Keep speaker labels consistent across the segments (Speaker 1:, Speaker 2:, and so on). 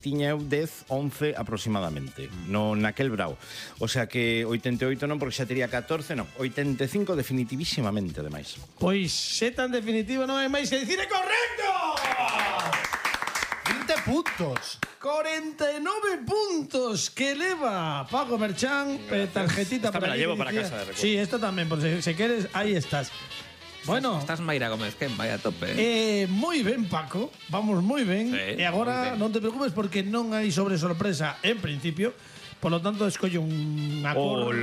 Speaker 1: tiña eu 10, 11 aproximadamente, no naquel brao. O sea que 88 non, porque xa tería 14, non, 85 definitivísimamente, ademais.
Speaker 2: Pois se tan definitivo non hai máis que dicir, é correcto!
Speaker 3: 20 puntos.
Speaker 2: 49 puntos que leva Paco Merchán, tarjetita
Speaker 1: Esta me
Speaker 2: para
Speaker 1: la llevo para casa, de recuerdo.
Speaker 2: Sí, esta tamén, por se queres, aí estás. Bueno,
Speaker 4: Estás Mayra Gómez, que vai a tope.
Speaker 2: moi ben, Paco. Vamos moi ben.
Speaker 4: Sí,
Speaker 2: E agora
Speaker 4: moi ben.
Speaker 2: non te preocupes porque non hai sobre sorpresa en principio. Por lo tanto, escolle unha cor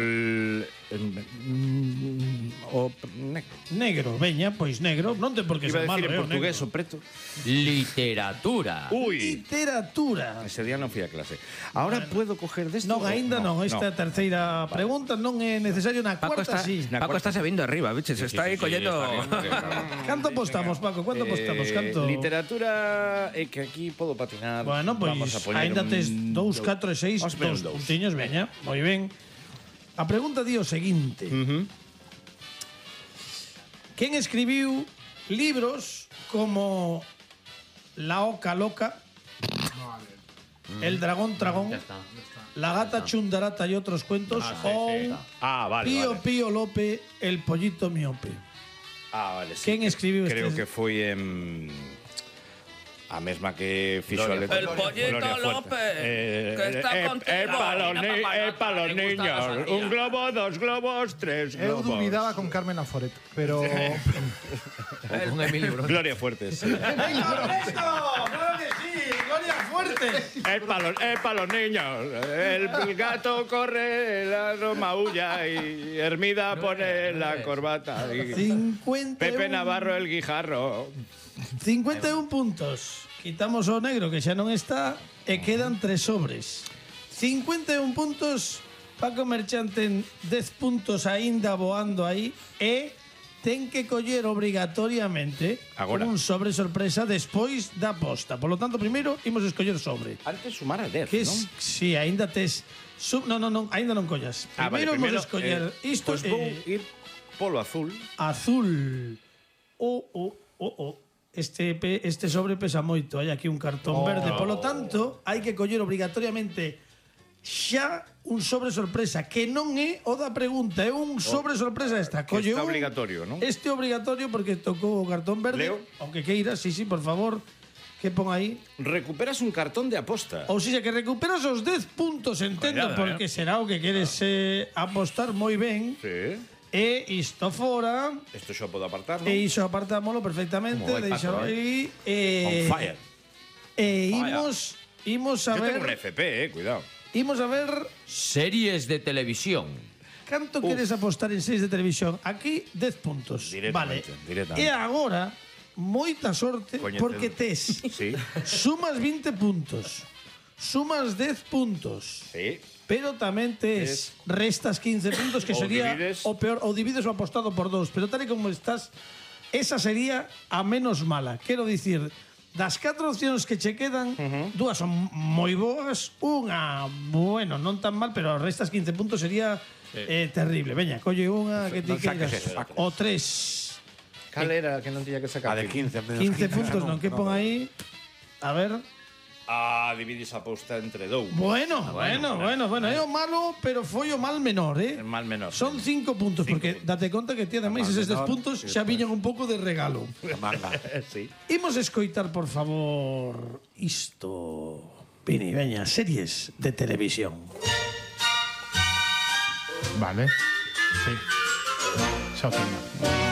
Speaker 2: negro. Veña, pois negro. Non ten por que
Speaker 1: Iba
Speaker 2: ser
Speaker 1: a
Speaker 2: malo,
Speaker 1: decir en portugués
Speaker 2: negro.
Speaker 1: o preto.
Speaker 4: Literatura.
Speaker 1: Uy,
Speaker 2: Literatura.
Speaker 1: ese día non fui a clase. Ahora puedo coger desto?
Speaker 2: Non, aínda non. Esta
Speaker 1: no.
Speaker 2: terceira pregunta non é necesario na
Speaker 4: Paco
Speaker 2: cuarta,
Speaker 4: está,
Speaker 2: sí.
Speaker 4: Paco está sabiendo arriba, biches. Está aí collendo.
Speaker 2: Canto apostamos, Paco? Canto apostamos? Canto?
Speaker 1: Literatura é que aquí podo patinar.
Speaker 2: Bueno, pois
Speaker 1: Vamos a poñer
Speaker 2: aínda tes
Speaker 1: un
Speaker 2: 2, 4 e 6,
Speaker 1: Vamos a poñer un
Speaker 2: 2
Speaker 1: dous.
Speaker 2: puntiños, veña. Moi ben. A pregunta di o seguinte. Quen escribiu libros como La Oca Loca, El Dragón Tragón, La Gata Chundarata y otros cuentos, o
Speaker 1: vale,
Speaker 2: Pío
Speaker 1: vale.
Speaker 2: Pío Lope, El Pollito Miope?
Speaker 1: Vale, sí.
Speaker 2: Quen escribiu
Speaker 1: Creo
Speaker 2: este?
Speaker 1: que foi a mesma que fixo
Speaker 4: El Pollito
Speaker 1: Gloria Fuerte.
Speaker 4: López, que está contigo.
Speaker 1: É para los
Speaker 4: Me gusta
Speaker 1: niños.
Speaker 4: la sandía.
Speaker 1: Un globo, dos globos, tres
Speaker 3: Eu
Speaker 1: globos.
Speaker 3: dubidaba con Carmen Aforet, pero
Speaker 4: Un Emilio Bronce.
Speaker 1: Gloria Fuertes.
Speaker 2: ¡Claro que sí! ¡Gloria Fuerte!
Speaker 1: Es para los niños. El gato corre, la maulla y Hermida pone la corbata. Y
Speaker 2: 51
Speaker 1: Pepe Navarro el guijarro.
Speaker 2: 51 puntos. Quitamos o negro que xa non está e quedan 3 sobres. 51 puntos. Paco Merchán ten 10 puntos aínda voando aí e ten que coller obrigatoriamente
Speaker 1: Agora.
Speaker 2: un sobre sorpresa despois da aposta. Por lo tanto, primeiro imos escoller sobre.
Speaker 1: Antes sumar a 10,
Speaker 2: Que
Speaker 1: non?
Speaker 2: si aínda tes non, aínda non collas. Primeiro imos escoller isto
Speaker 1: Pois vou ir polo azul.
Speaker 2: azul. Este sobre pesa moito. Hai aquí un cartón verde. Por lo tanto, hai que coller obrigatoriamente xa un sobre sorpresa que non é o da pregunta, é un sobre sorpresa esta.
Speaker 1: Que
Speaker 2: Colle
Speaker 1: está
Speaker 2: un-
Speaker 1: obligatorio, non?
Speaker 2: Este obrigatorio porque tocou o cartón verde.
Speaker 1: Leo.
Speaker 2: Aunque queiras, sí, por favor. Que pon aí?
Speaker 1: Recuperas un cartón de aposta.
Speaker 2: Ou seja, que recuperas os 10 puntos, entendo,
Speaker 1: Cuidado,
Speaker 2: porque será o que queres apostar moi ben.
Speaker 1: Sí.
Speaker 2: E isto fora.
Speaker 1: Isto xa podo apartar, non?
Speaker 2: E iso apartámolo perfectamente,
Speaker 1: Como vai,
Speaker 2: deixalo
Speaker 1: Paco,
Speaker 2: aí.
Speaker 1: On fire.
Speaker 2: E imos a
Speaker 1: Yo
Speaker 2: ver,
Speaker 1: tengo un FP, cuidado.
Speaker 2: imos a ver
Speaker 4: Series de televisión.
Speaker 2: canto queres apostar en 6 de televisión. Aquí 10 puntos. Vale.
Speaker 1: Directamente.
Speaker 2: E agora moita sorte
Speaker 1: Coñecedor.
Speaker 2: porque tes
Speaker 1: Sí.
Speaker 2: sumas 20 puntos. Sumas 10 puntos.
Speaker 1: Sí.
Speaker 2: Pero tamén tes restas 15 puntos que
Speaker 1: Ou
Speaker 2: sería
Speaker 1: divides.
Speaker 2: o peor, ou divides o apostado por 2, pero tal e como estás, esa sería a menos mala. Quero dicir, das 4 opcións que che quedan, dúas son moi boas, unha, bueno, non tan mal, pero restas 15 puntos sería terrible. Veña, colle unha que ti
Speaker 4: Non saques
Speaker 2: queiras.
Speaker 4: ese, Paco.
Speaker 2: O 3.
Speaker 1: Cal era que non tiña que sacar?
Speaker 5: A de 15.
Speaker 2: 15 puntos, non? Que pon aí? A ver.
Speaker 1: Dividis a aposta entre dous.
Speaker 2: Bueno. É o malo, pero foi o mal menor,
Speaker 1: El mal menor.
Speaker 2: Son 5 puntos, porque date conta que ti ademais eses 10 puntos xa viñan un pouco de regalo.
Speaker 5: Manga.
Speaker 1: Sí.
Speaker 2: Imos escoitar, por favor, isto. Pini, veña, series de televisión.
Speaker 3: vale. Sí. Xa o teño.